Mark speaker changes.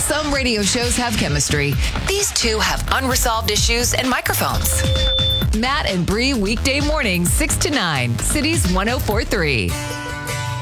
Speaker 1: Some radio shows have chemistry. These two have unresolved issues and microphones. Matt and Bree, weekday mornings, 6 to 9, Cities 104.3.